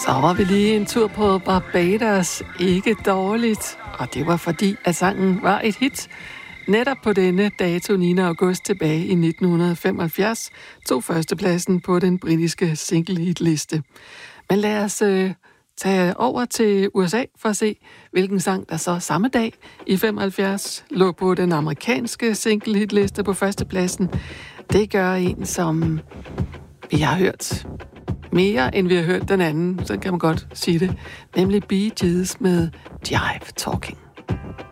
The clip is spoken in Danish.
Så var vi lige en tur på Barbados. Ikke dårligt. Og det var fordi, at sangen var et hit. Netop på denne dato, 9. august tilbage i 1975, tog førstepladsen på den britiske single-hit-liste. Men lad os tage over til USA for at se, hvilken sang der så samme dag i 75 lå på den amerikanske single-hit-liste på førstepladsen. Det gør en, som vi har hørt mere, end vi har hørt den anden, så kan man godt sige det, nemlig Bee Gees med Jive Talking.